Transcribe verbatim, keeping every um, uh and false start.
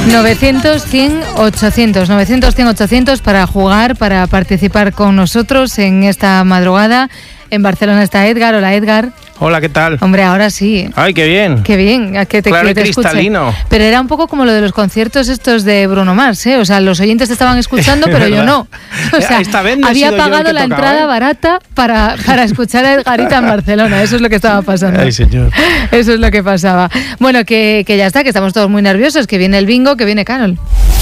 novecientos, cien, ochocientos. novecientos, cien, ochocientos para jugar, para participar con nosotros en esta madrugada. En Barcelona está Edgar. Hola, Edgar. Hola, ¿qué tal? Hombre, ahora sí. Ay, qué bien. Qué bien, a que te, claro, que te cristalino. escuche. Pero era un poco como lo de los conciertos estos de Bruno Mars, ¿eh? O sea, los oyentes te estaban escuchando, pero yo no. O sea, Esta vez no había he sido pagado yo el que la tocaba, entrada ¿eh? barata para, para escuchar a Edgarita en Barcelona. Eso es lo que estaba pasando. Ay, señor. Eso es lo que pasaba. Bueno, que, que ya está, que estamos todos muy nerviosos, que viene el bingo, que viene Carol.